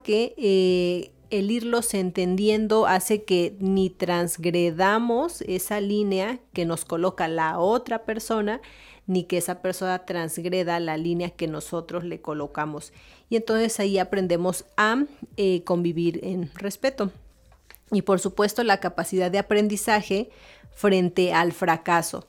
que el irlos entendiendo hace que ni transgredamos esa línea que nos coloca la otra persona, ni que esa persona transgreda la línea que nosotros le colocamos. Y entonces ahí aprendemos a convivir en respeto. Y por supuesto la capacidad de aprendizaje frente al fracaso.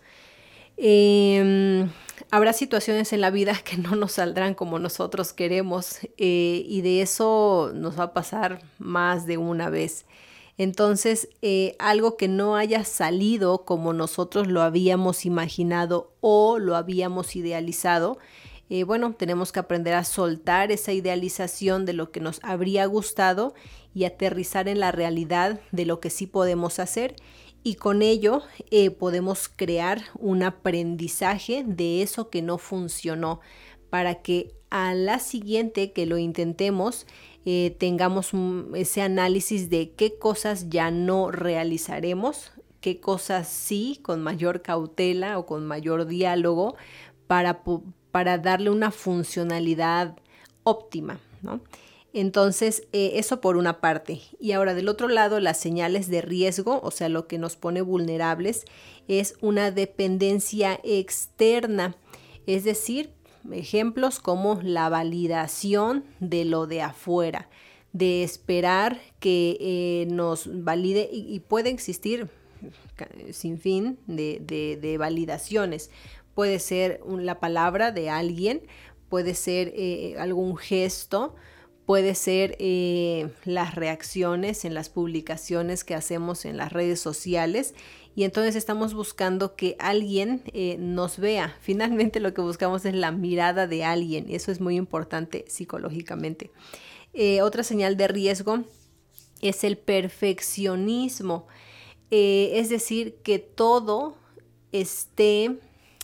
Habrá situaciones en la vida que no nos saldrán como nosotros queremos y de eso nos va a pasar más de una vez. Entonces, algo que no haya salido como nosotros lo habíamos imaginado o lo habíamos idealizado, bueno, tenemos que aprender a soltar esa idealización de lo que nos habría gustado y aterrizar en la realidad de lo que sí podemos hacer. Y con ello podemos crear un aprendizaje de eso que no funcionó para que a la siguiente que lo intentemos tengamos ese análisis de qué cosas ya no realizaremos, qué cosas sí, con mayor cautela o con mayor diálogo para darle una funcionalidad óptima, ¿no? Entonces, eso por una parte. Y ahora del otro lado, las señales de riesgo, o sea, lo que nos pone vulnerables, es una dependencia externa. Es decir, ejemplos como la validación de lo de afuera, de esperar que nos valide y puede existir sin fin de validaciones. Puede ser la palabra de alguien, puede ser algún gesto, puede ser las reacciones en las publicaciones que hacemos en las redes sociales y entonces estamos buscando que alguien nos vea. Finalmente lo que buscamos es la mirada de alguien y eso es muy importante psicológicamente. Otra señal de riesgo es el perfeccionismo, es decir, que todo esté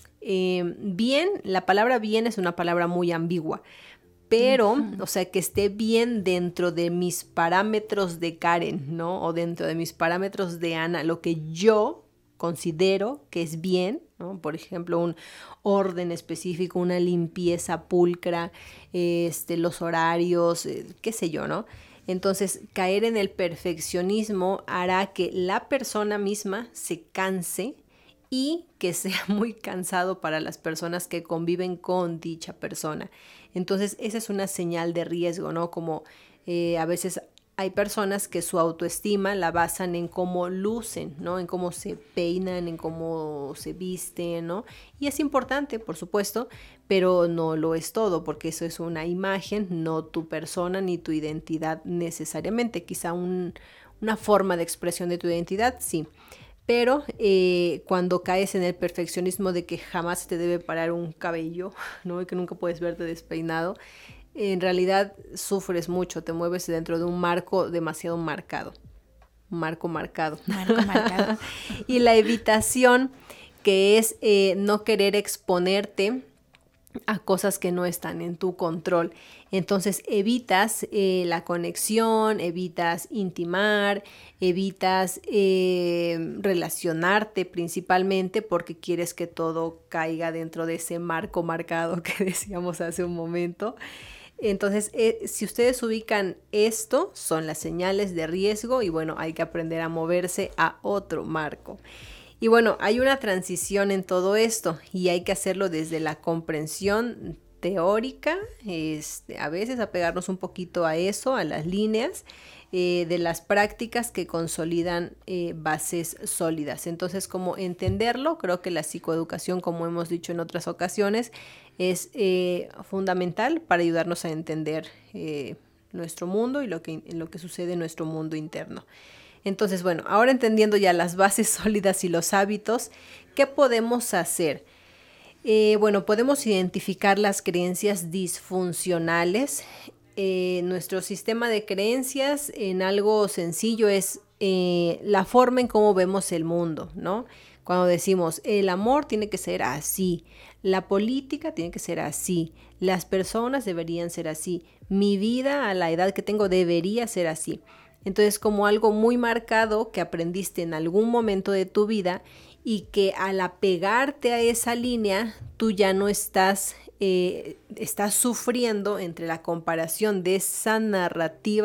bien. La palabra bien es una palabra muy ambigua, pero, o sea, que esté bien dentro de mis parámetros de Karen, ¿no? O dentro de mis parámetros de Ana, lo que yo considero que es bien, ¿no? Por ejemplo, un orden específico, una limpieza pulcra, los horarios, qué sé yo, ¿no? Entonces, caer en el perfeccionismo hará que la persona misma se canse y que sea muy cansado para las personas que conviven con dicha persona. Entonces, esa es una señal de riesgo, ¿no? Como a veces hay personas que su autoestima la basan en cómo lucen, ¿no? En cómo se peinan, en cómo se visten, ¿no? Y es importante, por supuesto, pero no lo es todo, porque eso es una imagen, no tu persona ni tu identidad necesariamente. Quizá una forma de expresión de tu identidad, sí. Pero cuando caes en el perfeccionismo de que jamás te debe parar un cabello, ¿no? Y que nunca puedes verte despeinado, en realidad sufres mucho, te mueves dentro de un marco demasiado marcado. Marco marcado. Y la evitación, que es no querer exponerte a cosas que no están en tu control. Entonces evitas la conexión, evitas intimar, evitas relacionarte principalmente porque quieres que todo caiga dentro de ese marco marcado que decíamos hace un momento. Entonces, si ustedes ubican esto, son las señales de riesgo y bueno, hay que aprender a moverse a otro marco. Y bueno, hay una transición en todo esto y hay que hacerlo desde la comprensión teórica, a veces apegarnos un poquito a eso, a las líneas, de las prácticas que consolidan bases sólidas. Entonces, como entenderlo, creo que la psicoeducación, como hemos dicho en otras ocasiones, es fundamental para ayudarnos a entender nuestro mundo y lo que sucede en nuestro mundo interno. Entonces, bueno, ahora entendiendo ya las bases sólidas y los hábitos, ¿qué podemos hacer? Bueno, podemos identificar las creencias disfuncionales. Nuestro sistema de creencias en algo sencillo es la forma en cómo vemos el mundo, ¿no? Cuando decimos el amor tiene que ser así, la política tiene que ser así, las personas deberían ser así, mi vida a la edad que tengo debería ser así. Entonces, como algo muy marcado que aprendiste en algún momento de tu vida y que al apegarte a esa línea, tú ya no estás sufriendo entre la comparación de esa narrativa